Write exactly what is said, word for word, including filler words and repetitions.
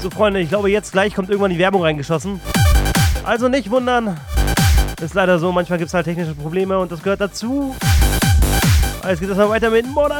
So, Freunde, ich glaube, jetzt gleich kommt irgendwann die Werbung reingeschossen. Also nicht wundern. Ist leider so, manchmal gibt es halt technische Probleme und das gehört dazu. Jetzt geht es mal weiter mit Modern